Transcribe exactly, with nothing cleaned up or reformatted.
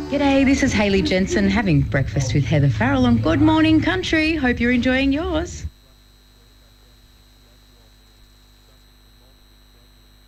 G'day, this is Hayley Jensen having breakfast with Heather Farrell on Good Morning Country. Hope you're enjoying yours.